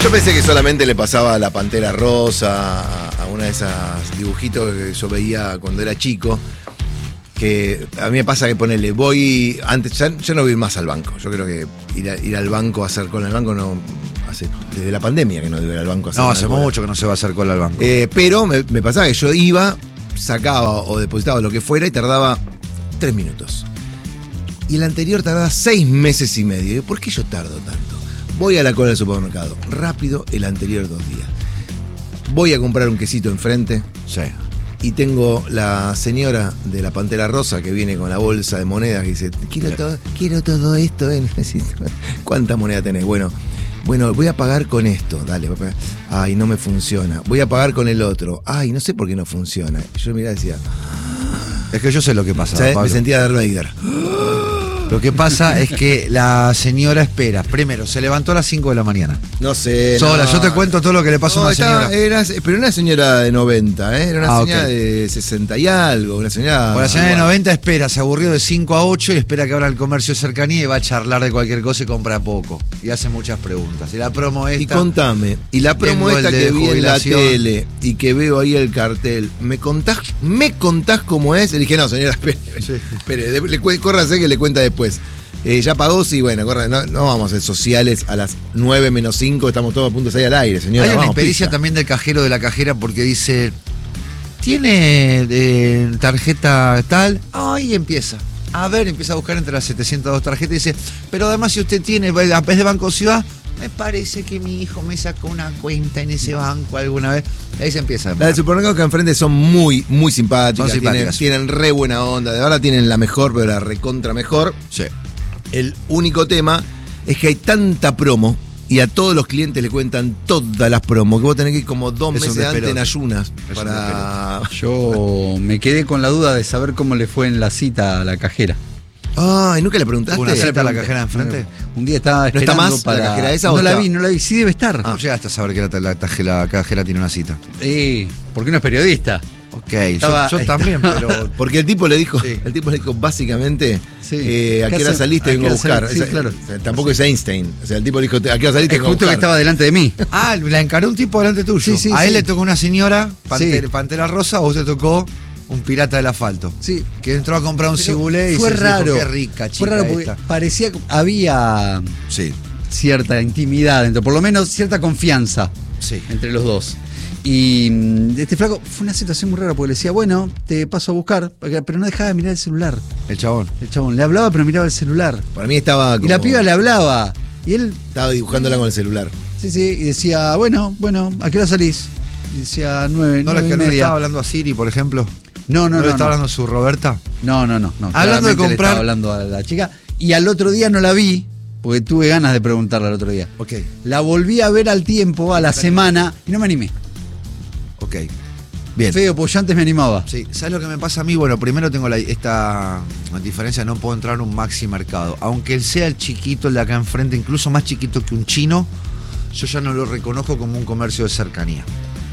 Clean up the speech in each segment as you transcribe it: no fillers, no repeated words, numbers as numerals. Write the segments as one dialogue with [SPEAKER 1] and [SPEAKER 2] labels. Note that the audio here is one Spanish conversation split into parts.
[SPEAKER 1] Yo pensé que solamente le pasaba a la Pantera Rosa, a una de esas dibujitos que yo veía cuando era chico. Que a mí me pasa que ponerle, voy antes, yo no voy más al banco. Yo creo que ir al banco a hacer cola al banco no hace desde la pandemia que no debe ir al banco a hacer
[SPEAKER 2] No,
[SPEAKER 1] cola.
[SPEAKER 2] hace mucho que no se va a hacer cola al banco.
[SPEAKER 1] Pero me pasaba que yo iba, sacaba o depositaba lo que fuera y tardaba 3 minutos. Y el anterior tardaba 6 meses y medio. Y yo, ¿por qué yo tardo tanto? Voy a la cola del supermercado, rápido, el anterior 2 días. Voy a comprar un quesito enfrente.
[SPEAKER 2] Sí.
[SPEAKER 1] Y tengo la señora de la Pantera Rosa que viene con la bolsa de monedas que dice, quiero todo esto, necesito. ¿Cuánta moneda tenés? Bueno, voy a pagar con esto, dale, voy a pagar. Ay, no me funciona. Voy a pagar con el otro. Ay, no sé por qué no funciona. Yo miraba y decía,
[SPEAKER 2] Es que yo sé lo que pasa,
[SPEAKER 1] ¿sabes?
[SPEAKER 2] Pablo.
[SPEAKER 1] Me sentía Darth Vader.
[SPEAKER 2] Lo que pasa es que la señora espera. Primero, se levantó a las 5 de la mañana.
[SPEAKER 1] No sé.
[SPEAKER 2] Sola,
[SPEAKER 1] no.
[SPEAKER 2] yo te cuento todo lo que le pasó a una señora.
[SPEAKER 1] Pero una señora de 90, ¿eh? Era una señora
[SPEAKER 2] ok.
[SPEAKER 1] de 60 y algo. Una señora.
[SPEAKER 2] Bueno, la señora de 90 espera, se aburrió de 5 a 8 y espera que abra el comercio de cercanía y va a charlar de cualquier cosa y compra poco. Y hace muchas preguntas. Y la promo esta.
[SPEAKER 1] Y contame, y la promo
[SPEAKER 2] tengo
[SPEAKER 1] esta
[SPEAKER 2] el de
[SPEAKER 1] que vi en la
[SPEAKER 2] jubilación.
[SPEAKER 1] tele y que veo ahí el cartel, ¿me contás cómo es? Le dije, no, señora, espere, córrase que le cuenta después. Ya pagó, sí, bueno, corre, no vamos a hacer sociales a las 9 menos 5, estamos todos a punto de salir al aire, señora.
[SPEAKER 2] Hay una
[SPEAKER 1] vamos,
[SPEAKER 2] experiencia
[SPEAKER 1] pizza.
[SPEAKER 2] también del cajero de la cajera porque dice, ¿tiene tarjeta tal? Ahí empieza. A ver, empieza a buscar entre las 702 tarjetas y dice, pero además si usted tiene, a vez de Banco Ciudad, me parece que mi hijo me sacó una cuenta en ese banco alguna vez. Y ahí se empieza.
[SPEAKER 1] La del supermercado que enfrente son muy, muy simpáticas,
[SPEAKER 2] Son simpáticas.
[SPEAKER 1] tienen re buena onda, de verdad tienen la mejor, pero la recontra mejor.
[SPEAKER 2] Sí.
[SPEAKER 1] El único tema es que hay tanta promo y a todos los clientes le cuentan todas las promos que vos tenés que ir como 2
[SPEAKER 2] Es un
[SPEAKER 1] meses antes en
[SPEAKER 2] despelote.
[SPEAKER 1] ayunas
[SPEAKER 2] Es un
[SPEAKER 1] para...
[SPEAKER 3] Yo me quedé con la duda de saber cómo le fue en la cita a la cajera.
[SPEAKER 1] Ay, ¿nunca le preguntaste?
[SPEAKER 2] ¿Una cita a la cajera de enfrente?
[SPEAKER 3] Un día estaba
[SPEAKER 1] ¿No está
[SPEAKER 3] esperando
[SPEAKER 1] más
[SPEAKER 3] para...
[SPEAKER 1] la cajera esa o
[SPEAKER 3] No la
[SPEAKER 1] está?
[SPEAKER 3] vi, sí debe estar.
[SPEAKER 2] No llegaste a saber que la cajera tiene una cita.
[SPEAKER 3] ¿Por qué no es periodista?
[SPEAKER 2] Ok,
[SPEAKER 3] Estaba-
[SPEAKER 2] yo también, pero...
[SPEAKER 1] Porque el tipo le dijo,
[SPEAKER 2] Sí.
[SPEAKER 1] básicamente,
[SPEAKER 3] Sí.
[SPEAKER 1] ¿a qué hora saliste?
[SPEAKER 3] ¿A
[SPEAKER 1] Vengo a
[SPEAKER 3] qué hora
[SPEAKER 1] buscar.
[SPEAKER 3] salí? Sí, claro.
[SPEAKER 1] O sea, tampoco es Einstein. O sea, el tipo le dijo, ¿a qué hora saliste?
[SPEAKER 3] Es
[SPEAKER 1] Vengo a
[SPEAKER 3] justo que
[SPEAKER 1] buscar.
[SPEAKER 3] estaba delante de mí.
[SPEAKER 2] Ah, la encaró un tipo delante tuyo.
[SPEAKER 3] Sí, sí,
[SPEAKER 2] a él
[SPEAKER 3] sí.
[SPEAKER 2] le tocó una señora,
[SPEAKER 3] Sí.
[SPEAKER 2] Pantera Rosa, o te tocó un pirata del asfalto.
[SPEAKER 3] Sí.
[SPEAKER 2] Que entró a comprar un
[SPEAKER 3] Pero
[SPEAKER 2] cibulé y
[SPEAKER 3] fue
[SPEAKER 2] se dijo,
[SPEAKER 3] raro.
[SPEAKER 2] qué rica, chica
[SPEAKER 3] Fue raro porque
[SPEAKER 2] esta.
[SPEAKER 3] parecía que había
[SPEAKER 2] Sí,
[SPEAKER 3] cierta intimidad dentro, por lo menos cierta confianza
[SPEAKER 2] sí.
[SPEAKER 3] entre los dos. Y este flaco fue una situación muy rara porque le decía, bueno, te paso a buscar, pero no dejaba de mirar el celular.
[SPEAKER 2] El chabón.
[SPEAKER 3] El chabón le hablaba, pero miraba el celular.
[SPEAKER 1] Para mí estaba
[SPEAKER 3] Y la piba le hablaba. Y él,
[SPEAKER 1] estaba dibujándola con el celular.
[SPEAKER 3] sí, y decía, bueno, ¿a qué hora salís? Y decía, 9,
[SPEAKER 2] ¿No le
[SPEAKER 3] 9 y
[SPEAKER 2] estaba
[SPEAKER 3] media.
[SPEAKER 2] hablando a Siri, por ejemplo?
[SPEAKER 3] No,
[SPEAKER 2] ¿No le estaba hablando a su Roberta?
[SPEAKER 3] No.
[SPEAKER 2] Hablando de
[SPEAKER 3] Claramente le
[SPEAKER 2] comprar-
[SPEAKER 3] estaba hablando a la chica. Y al otro día no la vi, porque tuve ganas de preguntarle al otro día.
[SPEAKER 2] Ok,
[SPEAKER 3] La volví a ver al tiempo, a la semana, y no me animé.
[SPEAKER 2] ok. Bien.
[SPEAKER 3] Feo, porque yo antes me animaba.
[SPEAKER 2] Sí, ¿sabes lo que me pasa a mí? Bueno, primero tengo esta diferencia, no puedo entrar a un maxi mercado. Aunque él sea el chiquito, el de acá enfrente, incluso más chiquito que un chino, yo ya no lo reconozco como un comercio de cercanía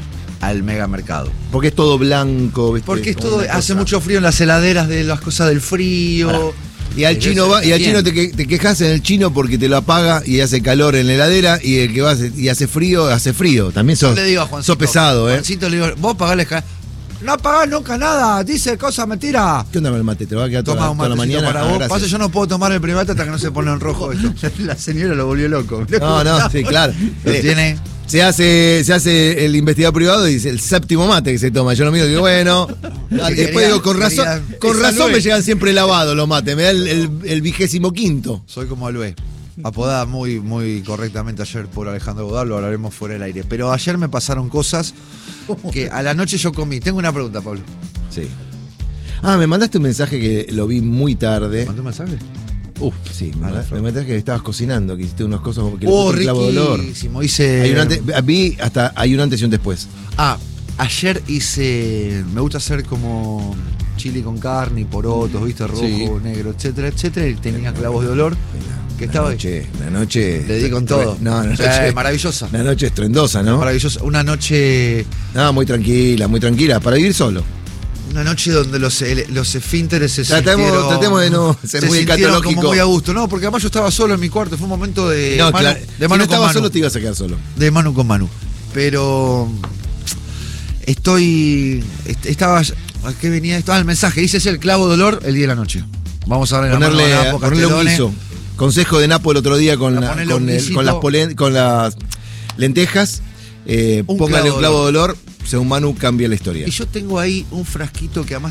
[SPEAKER 2] al megamercado.
[SPEAKER 1] Porque es todo blanco, ¿viste?
[SPEAKER 2] Porque es
[SPEAKER 1] Como
[SPEAKER 2] todo,
[SPEAKER 1] una
[SPEAKER 2] hace
[SPEAKER 1] cosa.
[SPEAKER 2] mucho frío en las heladeras de las cosas del frío.
[SPEAKER 1] Y al chino va, y al
[SPEAKER 3] Bien.
[SPEAKER 1] chino te quejas en el chino porque te lo apaga y hace calor en la heladera y el que va y hace frío. También
[SPEAKER 2] Yo
[SPEAKER 1] sos,
[SPEAKER 2] le digo a Juancito,
[SPEAKER 1] sos pesado, ¿eh?
[SPEAKER 2] Juancito le digo, vos pagás la escala. No pagás nunca nada, dice cosas mentira.
[SPEAKER 1] ¿Qué onda con el mate? ¿Te lo va a quedar toda,
[SPEAKER 2] Toma un
[SPEAKER 1] toda la
[SPEAKER 2] matecito
[SPEAKER 1] mañana?
[SPEAKER 2] para
[SPEAKER 1] Ah,
[SPEAKER 2] vos.
[SPEAKER 1] gracias.
[SPEAKER 2] Pasa, yo no puedo tomar el primer mate hasta que no se pone en rojo esto.
[SPEAKER 3] La señora lo volvió loco.
[SPEAKER 1] No, sí, claro.
[SPEAKER 2] Lo tiene.
[SPEAKER 1] Se hace el investigador privado y dice el séptimo mate que se toma. Yo lo miro y digo, bueno. Y después digo, con razón me llegan siempre lavados los mates. Me da el 25º.
[SPEAKER 2] Soy como Alvé. Apodada muy correctamente ayer por Alejandro Godard, lo hablaremos fuera del aire. Pero ayer me pasaron cosas que a la noche yo comí. Tengo una pregunta, Pablo.
[SPEAKER 1] Sí. Ah, me mandaste un mensaje que lo vi muy tarde.
[SPEAKER 2] ¿Mandó un mensaje?
[SPEAKER 1] Sí,
[SPEAKER 2] A ver.
[SPEAKER 1] me mandaste que estabas cocinando, que hiciste unas cosas como que le puso el clavo de olor.
[SPEAKER 2] Riquísimo. Hice...
[SPEAKER 1] Hay un antes, vi hasta hay un antes y un después.
[SPEAKER 2] Ayer hice... Me gusta hacer como chili con carne y porotos, ¿viste? Rojo,
[SPEAKER 3] Sí.
[SPEAKER 2] negro, etcétera, etcétera. Y tenía clavos de olor. Que estaba...
[SPEAKER 1] Una noche.
[SPEAKER 2] Le di con todo.
[SPEAKER 1] No, una
[SPEAKER 2] O sea,
[SPEAKER 1] noche.
[SPEAKER 2] maravillosa.
[SPEAKER 1] Una noche estruendosa, ¿no?
[SPEAKER 2] Maravillosa. Una noche...
[SPEAKER 1] No, muy tranquila, muy tranquila. Para vivir solo.
[SPEAKER 2] Una noche donde los esfínteres se
[SPEAKER 1] Tratemos de no ser muy
[SPEAKER 2] sintieron
[SPEAKER 1] escatológico.
[SPEAKER 2] como muy a gusto. No, porque además yo estaba solo en mi cuarto. Fue un momento de
[SPEAKER 1] No,
[SPEAKER 2] Manu,
[SPEAKER 1] claro.
[SPEAKER 2] de
[SPEAKER 1] Si
[SPEAKER 2] Manu
[SPEAKER 1] no
[SPEAKER 2] con
[SPEAKER 1] estabas
[SPEAKER 2] Manu.
[SPEAKER 1] solo, te ibas a quedar solo.
[SPEAKER 2] De Manu con Manu. Pero estaba, ¿a qué venía esto? El mensaje, dice el clavo de olor el día de la noche. Vamos a darle
[SPEAKER 1] Ponerle
[SPEAKER 2] la mano a Napo
[SPEAKER 1] un
[SPEAKER 2] Castellone.
[SPEAKER 1] guiso. Consejo de Napo el otro día con
[SPEAKER 2] Ponerle un guisito.
[SPEAKER 1] con las lentejas. Póngale un clavo de olor. Según Manu, cambia la historia.
[SPEAKER 2] Y yo tengo ahí un frasquito que además